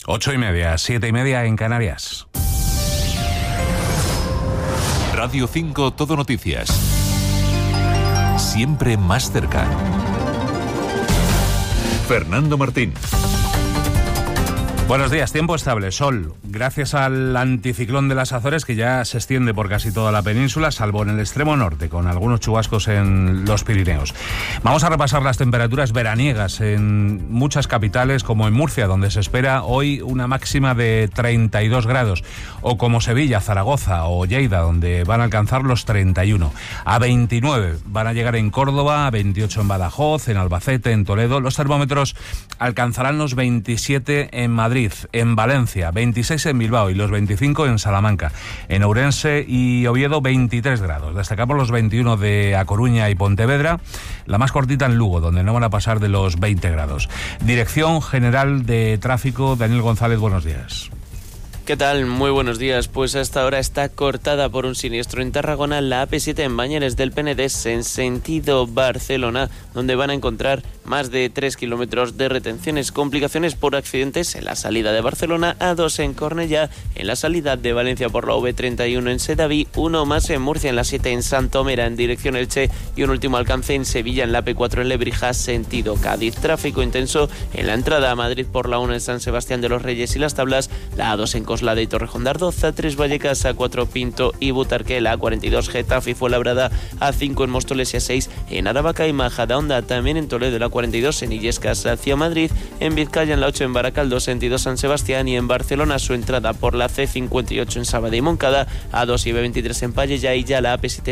8:30, 7:30 en Canarias. Radio 5 Todo Noticias. Siempre más cerca. Fernando Martín. Buenos días, tiempo estable, sol, gracias al anticiclón de las Azores que ya se extiende por casi toda la península, salvo en el extremo norte, con algunos chubascos en los Pirineos. Vamos a repasar las temperaturas veraniegas en muchas capitales, como en Murcia, donde se espera hoy una máxima de 32 grados, o como Sevilla, Zaragoza o Lleida, donde van a alcanzar los 31. A 29 van a llegar en Córdoba, a 28 en Badajoz, en Albacete, en Toledo. Los termómetros alcanzarán los 27 en Madrid, en Valencia, 26 en Bilbao y los 25 en Salamanca. En Ourense y Oviedo, 23 grados. Destacamos los 21 de A Coruña y Pontevedra, la más cortita en Lugo, donde no van a pasar de los 20 grados. Dirección General de Tráfico, Daniel González, buenos días. ¿Qué tal? Muy buenos días. Pues hasta ahora está cortada por un siniestro en Tarragona la AP7 en Bañeres del Penedès en sentido Barcelona, donde van a encontrar más de 3 kilómetros de retenciones. Complicaciones por accidentes en la salida de Barcelona, A2 en Cornellá, en la salida de Valencia por la V31 en Sedaví, uno más en Murcia en la 7 en Santomera en dirección Elche y un último alcance en Sevilla en la AP4 en Lebrija sentido Cádiz. Tráfico intenso en la entrada a Madrid por la 1 en San Sebastián de los Reyes y Las Tablas, la A2 en Coslada y Torrejón de Ardoz, A3 Vallecas, A4 Pinto y Butarque, la A42 Getafe y Fuenlabrada, A5 en Móstoles y A6 en Aravaca y Majadahonda, también en Toledo, la 42 en Illescas hacia Madrid, en Vizcaya en la 8 en Baracaldo, sentido San Sebastián y en Barcelona su entrada por la C58 en Sabadell y Moncada, A2 y B23 en Pallejà y ya la AP7